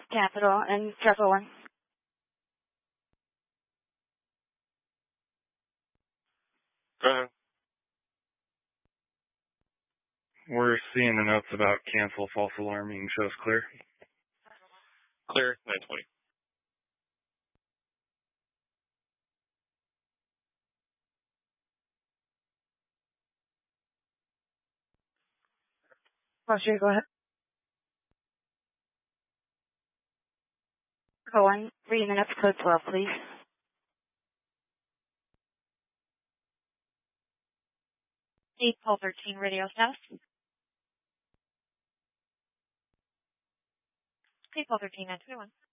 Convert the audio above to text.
Capital and Trevor 1. Go ahead. We're seeing the notes about cancel false alarming. Shows clear. Clear, 920. Roger, go ahead. Trevor 1, reading the notes code 12, please. April 13 radio status. April 13, 921.